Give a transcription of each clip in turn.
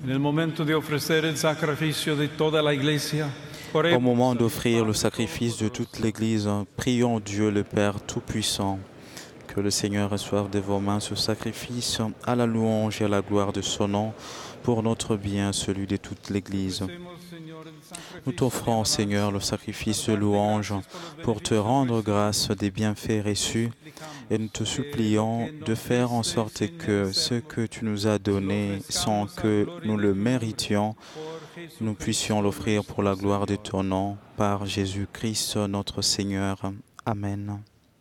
En el momento de ofrecer el sacrificio de toda la Iglesia, Au moment d'offrir le sacrifice de toute l'Église, prions Dieu le Père Tout-Puissant. Que le Seigneur reçoive de vos mains ce sacrifice à la louange et à la gloire de son nom, pour notre bien, celui de toute l'Église. Nous t'offrons, Seigneur, le sacrifice de louange pour te rendre grâce des bienfaits reçus et nous te supplions de faire en sorte que ce que tu nous as donné, sans que nous le méritions, nous puissions l'offrir pour la gloire de ton nom, par Jésus-Christ notre Seigneur. Amen.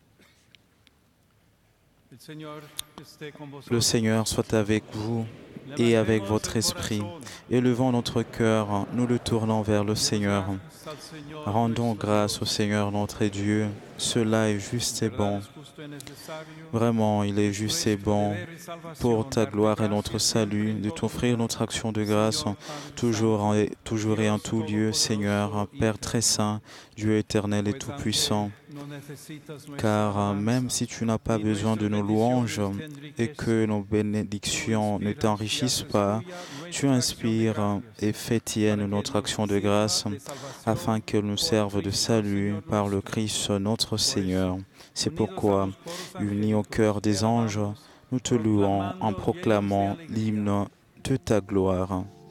Le Seigneur soit avec vous et avec votre esprit. Élevons notre cœur, nous le tournons vers le Seigneur. Rendons grâce au Seigneur notre Dieu. Cela est juste et bon. Vraiment, il est juste et bon pour ta gloire et notre salut de t'offrir notre action de grâce toujours et en tout lieu, Seigneur, Père très saint, Dieu éternel et tout-puissant. Car même si tu n'as pas besoin de nos louanges et que nos bénédictions ne t'enrichissent pas, tu inspires et fais tienne notre action de grâce afin qu'elle nous serve de salut par le Christ notre Seigneur. C'est pourquoi, unis au cœur des anges, nous te louons en proclamant l'hymne de ta gloire.